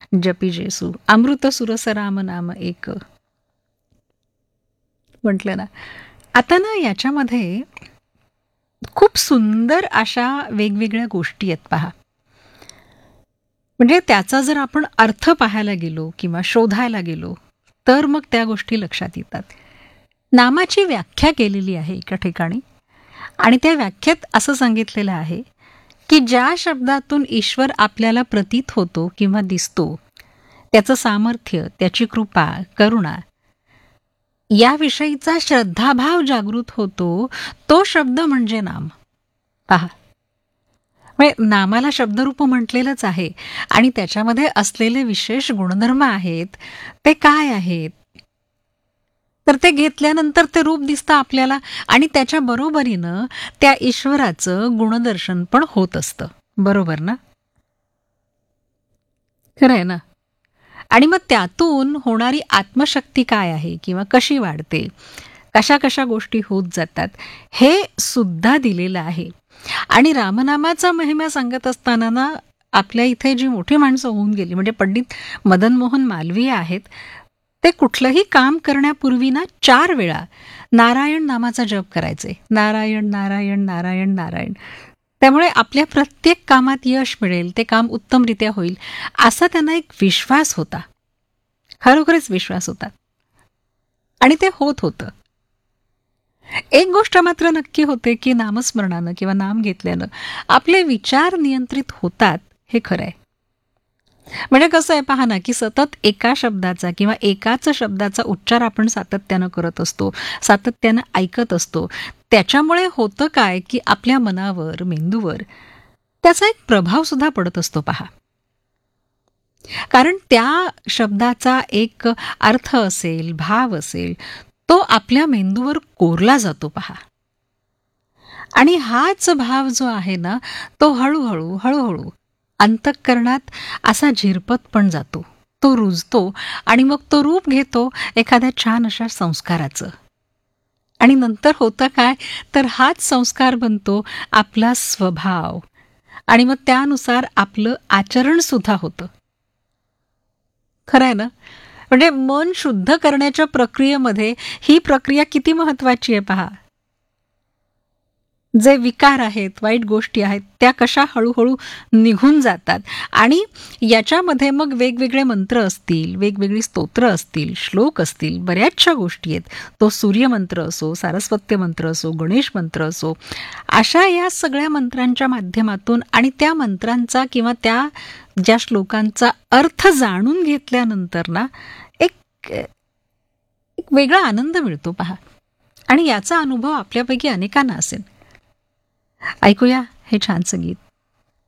जपी जेसू अमृत सुरस राम नाम एक म्हटलं ना. आता ना याच्यामध्ये खूप सुंदर अशा वेगवेगळ्या गोष्टी आहेत पहा. म्हणजे त्याचा जर आपण अर्थ पाहायला गेलो किंवा शोधायला गेलो तर मग त्या गोष्टी लक्षात येतात. नामाची व्याख्या केलेली आहे एका ठिकाणी आणि त्या व्याख्येत असं सांगितलेलं आहे की ज्या शब्दातून ईश्वर आपल्याला प्रतीत होतो किंवा दिसतो, त्याचं सामर्थ्य, त्याची कृपा, करुणा याविषयीचा श्रद्धाभाव जागृत होतो, तो शब्द म्हणजे नाम. पहा, म्हणजे नामाला शब्दरूप म्हटलेलंच आहे आणि त्याच्यामध्ये असलेले विशेष गुणधर्म आहेत. ते काय आहेत? तर ते घेतल्यानंतर ते रूप दिसतं आपल्याला आणि त्याच्या बरोबरीनं त्या ईश्वराचं गुणदर्शन पण होत असतं. बरोबर ना? खरं आहे ना? आणि मग त्यातून होणारी आत्मशक्ती काय आहे किंवा कशी वाढते, कशा कशा गोष्टी होत जातात, हे सुद्धा दिलेलं आहे. आणि रामनामाचा महिमा सांगत असताना ना आपल्या इथे जी मोठी माणसं होऊन गेली म्हणजे पंडित मदन मोहन मालवीय आहेत, ते कुठलंही काम करण्यापूर्वी ना 4 वेळा नारायण नामाचा जप करायचे. नारायण नारायण नारायण नारायण. त्यामुळे आपल्या प्रत्येक कामात यश मिळेल, ते काम उत्तमरित्या होईल असा त्यांना एक विश्वास होता. खरोखरच विश्वास होता आणि ते होत होतं. एक गोष्ट मात्र नक्की होते की नामस्मरणानं किंवा नाम घेतल्यानं आपले विचार नियंत्रित होतात, हे खरं आहे. म्हणजे कसं आहे पहा ना, की सतत एका शब्दाचा किंवा एकाच शब्दाचा उच्चार आपण सातत्यानं करत असतो, सातत्यानं ऐकत असतो. त्याच्यामुळे होतं काय, की आपल्या मनावर, मेंदूवर त्याचा एक प्रभाव सुद्धा पडत असतो पहा. कारण त्या शब्दाचा एक अर्थ असेल, भाव असेल, तो आपल्या मेंदूवर कोरला जातो पहा. आणि हाच भाव जो आहे ना, तो हळूहळू, हळूहळू अंतःकरणात असा झिरपत पण जातो. तो रुजतो आणि मग तो रूप घेतो एखाद्या छान अशा संस्काराचं. आणि नंतर होतं काय, तर हाच संस्कार बनतो आपला स्वभाव आणि मग त्यानुसार आपलं आचरण सुद्धा होतं. खरं आहे ना? म्हणजे मन शुद्ध करण्याच्या प्रक्रियेमध्ये ही प्रक्रिया किती महत्वाची आहे पहा. जे विकार आहेत, वाईट गोष्टी आहेत, त्या कशा हळूहळू निघून जातात आणि याच्यामध्ये मग वेगवेगळे मंत्र असतील, वेगवेगळी स्तोत्र असतील, श्लोक असतील, बऱ्याचशा गोष्टी आहेत. तो सूर्यमंत्र असो, सारस्वत्य मंत्र असो, गणेश मंत्र असो, अशा या सगळ्या मंत्रांच्या माध्यमातून आणि त्या मंत्रांचा किंवा त्या ज्या श्लोकांचा अर्थ जाणून घेतल्यानंतर ना एक एक वेगळा आनंद मिळतो पहा. आणि याचा अनुभव आपल्यापैकी अनेकांना असेल. ऐकूया हे छानसं गीत.